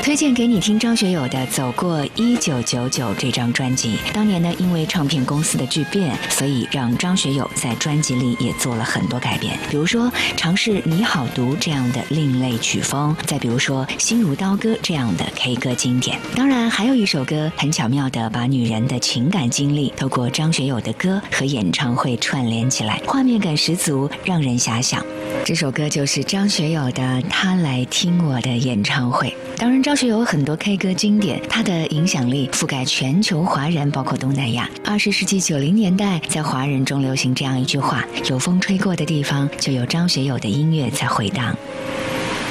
推荐给你听张学友的《走过1999》这张专辑。当年呢，因为唱片公司的巨变，所以让张学友在专辑里也做了很多改变，比如说尝试你好读这样的另类曲风，再比如说心如刀割这样的 K 歌经典。当然还有一首歌很巧妙地把女人的情感经历透过张学友的歌和演唱会串联起来，画面感十足，让人遐想。这首歌就是张学友的《他来听我的演唱会》。当然张学友有很多 K 歌经典，他的影响力覆盖全球华人，包括东南亚。20世纪90年代，在华人中流行这样一句话：有风吹过的地方，就有张学友的音乐在回荡。